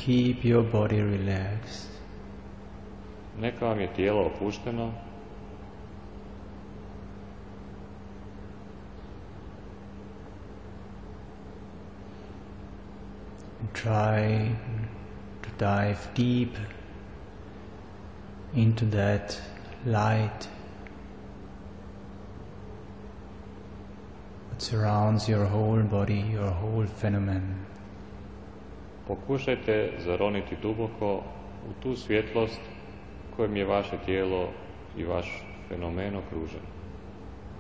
keep your body relaxed. Neka vam je tijelo opušteno. And try to dive deep into that light that surrounds your whole body, your whole phenomenon. Pokušajte zaroniti duboko u tu svjetlost kojom je vaše tijelo i vaš fenomen okružen.